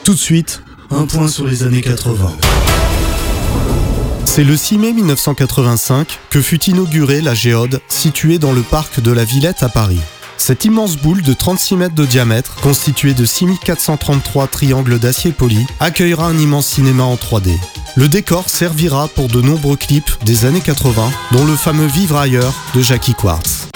Tout de suite, un point sur les années 80. C'est le 6 mai 1985 que fut inaugurée la Géode, située dans le parc de la Villette à Paris. Cette immense boule de 36 mètres de diamètre, constituée de 6433 triangles d'acier poli, accueillera un immense cinéma en 3D. Le décor servira pour de nombreux clips des années 80, dont le fameux Vivre ailleurs de Jackie Quartz.